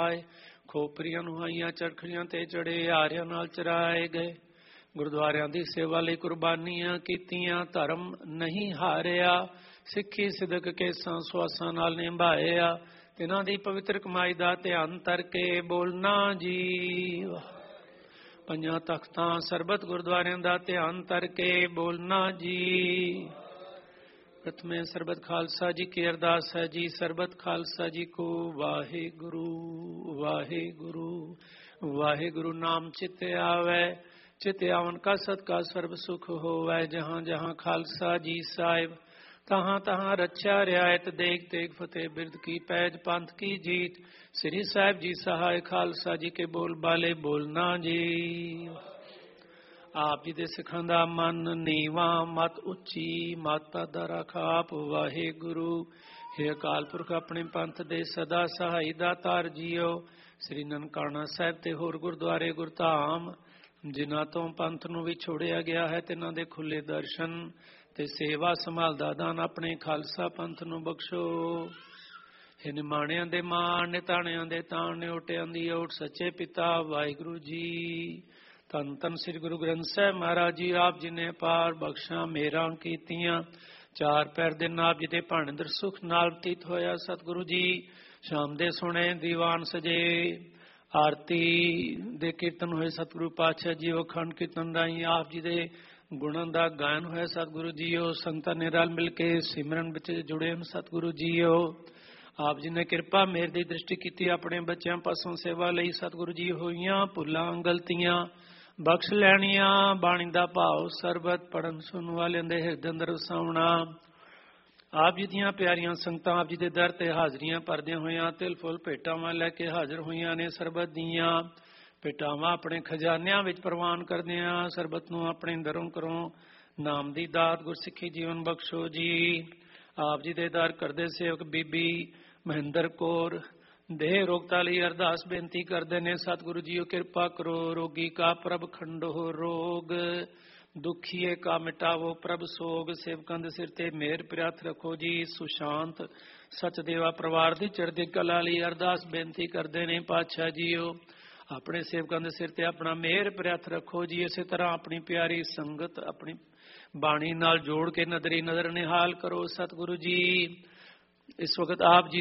ਖੋਪਰੀਆਂ ਨੂੰ ਹਾਈਆਂ ਚਰਖੜੀਆਂ ਤੇ ਚੜੇ ਆਰਿਆਂ ਨਾਲ ਚਰਾਏ ਗਏ। ਗੁਰਦੁਆਰਿਆਂ ਦੀ ਸੇਵਾ ਲਈ ਕੁਰਬਾਨੀਆਂ ਕੀਤੀਆਂ, ਧਰਮ ਨਹੀਂ ਹਾਰਿਆ। ਸਿੱਖੀ ਸਿਦਕ ਕੇਸਾਂ ਸੁਆਸਾਂ ਨਾਲ ਨਿਭਾਇਆ। ਤਿਨਾਂ ਦੀ ਪਵਿੱਤਰ ਕਮਾਈ ਦਾ ਧਿਆਨ ਕਰਕੇ ਬੋਲਣਾ ਜੀ। ਪੰਜਾਂ ਤਖਤਾਂ ਸਰਬਤ ਗੁਰਦੁਆਰਿਆਂ ਦਾ ਧਿਆਨ ਕਰਕੇ ਬੋਲਣਾ ਜੀ। ਪ੍ਰਥਮੇ ਸਰਬਤ ਖਾਲਸਾ ਜੀ ਕੀ ਅਰਦਾਸ ਹੈ ਜੀ। ਸਰਬਤ ਖਾਲਸਾ ਜੀ ਕੋ ਵਾਹਿਗੁਰੂ ਵਾਹਿਗੁਰੂ ਵਾਹਿਗੁਰੂ ਨਾਮ ਚਿਤ ਆਵੈ। ਚਿਤ ਆਵਨ ਕਾ ਸਦਕਾ ਸਰਬ ਸੁਖ ਹੋਵੈ। ਜਹਾਂ ਜਹਾਂ ਖਾਲਸਾ ਜੀ ਸਾਹਿਬ, ਤਹਾਂ ਤਹਾਂ ਰੱਛਾ ਰਿਆਇਤ। ਦੇਖ ਤੇਗ ਫਤਿਹ ਬਿਰਦ ਕੀ ਪੈਜ ਪੰਥ ਕੀ ਜੀਤ। ਸ੍ਰੀ ਸਾਹਿਬ ਜੀ ਸਹਾਇ ਖਾਲਸਾ ਜੀ ਕੇ ਬੋਲ ਬਾਲੇ ਬੋਲਣਾ ਜੀ। ਆਪ ਜੀ ਦੇ ਸਿੱਖਾਂ ਦਾ ਮਨ ਨੀਵਾਂ, ਮਤ ਉੱਚੀ, ਮਾਤਾ ਦਾ ਰਾਖਾਪ ਵਾਹਿਗੁਰੂ। ਹੇ ਅਕਾਲ ਪੁਰਖ ਆਪਣੇ ਪੰਥ ਦੇ ਸਦਾ ਸਹਾਈ ਦਾਤਾਰ ਜੀਓ। ਸ੍ਰੀ ਨਨਕਾਣਾ ਸਾਹਿਬ ਤੇ ਹੋਰ ਗੁਰਦੁਆਰੇ ਗੁਰਧਾਮ ਜਿਨ੍ਹਾਂ ਤੋਂ ਪੰਥ ਨੂੰ ਵਿਛੋੜਿਆ ਗਿਆ ਹੈ, ਤਿਨਾਂ ਦੇ ਖੁੱਲੇ ਦਰਸ਼ਨ ਤੇ ਸੇਵਾ ਸੰਭਾਲ ਦਾ ਦਾਨ ਆਪਣੇ ਖਾਲਸਾ ਪੰਥ ਨੂੰ ਬਖਸ਼ੋ। ਹੇ ਨਿਮਾਣਿਆਂ ਦੇ ਮਾਣ, ਨਿਤਾਣਿਆਂ ਦੇ ਤਾਣ, ਨਿਓਟਿਆਂ ਦੀ ਓਟ, ਸੱਚੇ ਪਿਤਾ ਵਾਹਿਗੁਰੂ ਜੀ। ਧੰਨ ਧੰਨ ਸ੍ਰੀ ਗੁਰੂ ਗ੍ਰੰਥ ਸਾਹਿਬ ਮਹਾਰਾਜ ਜੀ। ਆਪ ਜੀ ਨੇ ਪਾਰ ਬਖਸ਼ਾਂ ਮੇਰਾਂ ਕੀਤੀਆਂ। ਚਾਰ ਪੈਰ ਦੇ ਆਪ ਜੀ ਦੇ ਭਾਣੇਦਰ ਸੁਖ ਨਾਲ ਬਤੀਤ ਹੋਇਆ। ਸਤਿਗੁਰੂ ਜੀ ਸ਼ਾਮ ਦੇ ਸੁਣੇ ਦੀਵਾਨ ਸਜੇ। ਆਰਤੀ ਦੇ ਕੀਰਤਨ ਹੋਏ। ਸਤਿਗੁਰੂ ਪਾਤਸ਼ਾਹ ਜੀ ਅਖੰਡ ਕੀਰਤਨ ਰਾਹੀਂ ਆਪ ਜੀ ਦੇ ਗੁਣਾਂ ਦਾ ਗਾਇਨ ਹੋਇਆ। ਸਤਿਗੁਰੂ ਜੀਓ ਸੰਤਾਂ ਨੇ ਰਲ ਮਿਲ ਕੇ ਸਿਮਰਨ ਵਿੱਚ ਜੁੜੇ ਹਨ। ਸਤਿਗੁਰੂ ਜੀਓ ਆਪ ਜੀ ਨੇ ਕਿਰਪਾ ਮੇਰ ਦੀ ਦ੍ਰਿਸ਼ਟੀ ਕੀਤੀ ਆਪਣੇ ਬੱਚਿਆਂ ਪਾਸੋਂ ਸੇਵਾ ਲਈ। ਸਤਿਗੁਰੂ ਜੀ ਹੋਈਆਂ ਭੁੱਲਾਂ ਗਲਤੀਆਂ ਬਖਸ਼ ਲੈਣੀਆਂ। ਬਾਣੀ ਦਾ ਭਾਵ ਸਰਬਤ ਪੜਨ ਸੁਣਨ ਵਾਲਿਆਂ ਦੇ ਹਿਰਦੇ ਅੰਦਰ ਵਸਾਉਣਾ। ਆਪ ਜੀ ਦੀਆਂ ਪਿਆਰੀਆਂ ਸੰਗਤਾਂ ਆਪ ਜੀ ਦੇ ਦਰ ਤੇ ਹਾਜ਼ਰੀਆਂ ਭਰਦਿਆਂ ਹੋਇਆਂ ਤਿਲ ਫੁੱਲ ਭੇਟਾਵਾਂ ਲੈ ਕੇ ਹਾਜ਼ਰ ਹੋਈਆਂ ਨੇ। ਸਰਬਤ ਦੀਆਂ ਭੇਟਾਵਾਂ ਆਪਣੇ ਖਜ਼ਾਨਿਆਂ ਵਿੱਚ ਪ੍ਰਵਾਨ ਕਰਦਿਆਂ ਸਰਬਤ ਨੂੰ ਆਪਣੇ ਦਰੋਂ ਕਰੋ ਨਾਮ ਦੀ ਦਾਤ ਗੁਰਸਿੱਖੀ ਜੀਵਨ ਬਖਸ਼ੋ ਜੀ। ਆਪ ਜੀ ਦੇ ਦਰ ਕਰਦੇ ਸੇਵਕ ਬੀਬੀ ਮਹਿੰਦਰ ਕੌਰ ਦੇਹ ਰੋਗਤਾ ਲਈ ਅਰਦਾਸ ਬੇਨਤੀ ਕਰਦੇ ਨੇ। ਸਤਿਗੁਰੂ ਜੀਓ ਕਿਰਪਾ ਕਰੋ। ਰੋਗੀ ਕਾ ਪ੍ਰਭ ਖੰਡੋ ਰੋਗ, ਦੁਖੀਏ ਕਾ ਮਿਟਾਵੋ ਪ੍ਰਭ ਸੋਗ। ਸੇਵਕਾਂ ਦੇ ਸਿਰ ਤੇ ਮਿਹਰ ਪ੍ਰਿਆਤ ਰੱਖੋ ਜੀ। ਸੁਸ਼ਾਂਤ ਸਚਦੇਵਾ ਪਰਿਵਾਰ ਦੀ ਚੜ੍ਹਦੀ ਕਲਾ ਲਈ ਅਰਦਾਸ ਬੇਨਤੀ ਕਰਦੇ ਨੇ। ਪਾਤਸ਼ਾਹ ਜੀਓ ਆਪਣੇ ਸੇਵਕਾਂ ਦੇ ਸਿਰ ਤੇ ਆਪਣਾ ਮਿਹਰ ਪ੍ਰਿਆਤ ਰੱਖੋ ਜੀ। ਇਸੇ ਤਰ੍ਹਾਂ ਆਪਣੀ ਪਿਆਰੀ ਸੰਗਤ ਆਪਣੀ ਬਾਣੀ ਨਾਲ ਜੋੜ ਕੇ ਨਜ਼ਰੀ ਨਜ਼ਰ ਨਿਹਾਲ ਕਰੋ। ਸਤਿਗੁਰੂ ਜੀ ਇਸ ਵਕਤ ਆਪ ਜੀ